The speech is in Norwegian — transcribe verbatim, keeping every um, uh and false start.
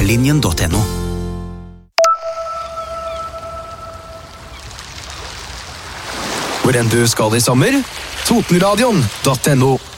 Treningssenterlinjen punktum no. Hvor enn du skal i sommer, Totenradion punktum no.